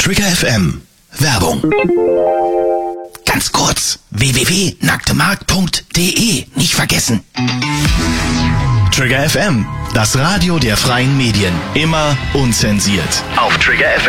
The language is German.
Trigger FM. Werbung. Ganz kurz. www.nacktemarkt.de. Nicht vergessen. Trigger FM. Das Radio der freien Medien. Immer unzensiert. Auf Trigger FM.